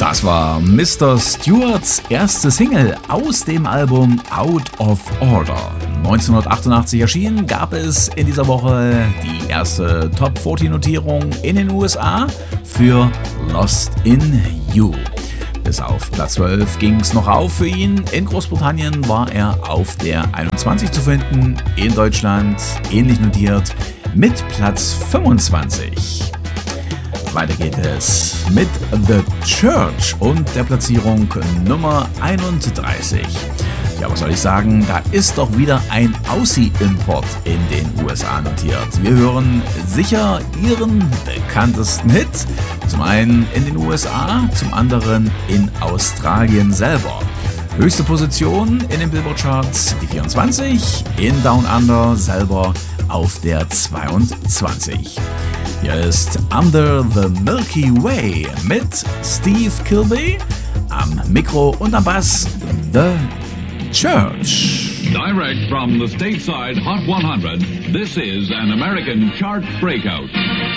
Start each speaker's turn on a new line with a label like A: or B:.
A: Das war Mr. Stewarts erste Single aus dem Album Out of Order. 1988 erschienen, gab es in dieser Woche die erste Top 40 Notierung in den USA für Lost in You. Bis auf Platz 12 ging es noch auf für ihn. In Großbritannien war er auf der 21 zu finden, in Deutschland ähnlich notiert mit Platz 25. Weiter geht es mit The Church und der Platzierung Nummer 31. Ja, was soll ich sagen, da ist doch wieder ein Aussie-Import in den USA notiert. Wir hören sicher ihren bekanntesten Hit, zum einen in den USA, zum anderen in Australien selber. Höchste Position in den Billboard-Charts, die 24, in Down Under selber auf der 22. Hier ist Under the Milky Way mit Steve Kilbey, am Mikro und am Bass The Church.
B: Direct from the stateside Hot 100, this is an American chart breakout.